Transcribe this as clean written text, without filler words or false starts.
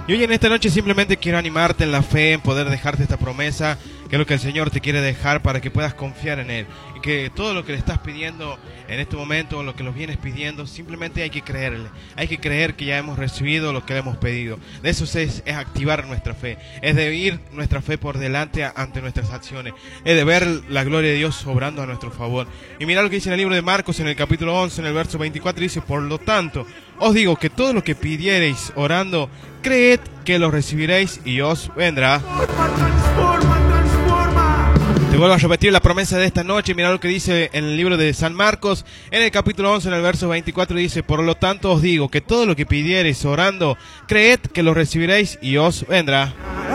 Y hoy en esta noche simplemente quiero animarte en la fe, en poder dejarte esta promesa, que es lo que el Señor te quiere dejar para que puedas confiar en Él. Y que todo lo que le estás pidiendo en este momento, lo que los vienes pidiendo, simplemente hay que creerle. Hay que creer que ya hemos recibido lo que le hemos pedido. De eso es activar nuestra fe. Es de ir nuestra fe por delante ante nuestras acciones. Es de ver la gloria de Dios obrando a nuestro favor. Y mira lo que dice en el libro de Marcos, en el capítulo 11, en el verso 24, dice: por lo tanto, os digo que todo lo que pidiereis orando, creed que lo recibiréis y os vendrá. Te vuelvo a repetir la promesa de esta noche. Mira lo que dice en el libro de San Marcos, en el capítulo 11, en el verso 24, dice: por lo tanto os digo que todo lo que pidiereis orando, creed que lo recibiréis y os vendrá.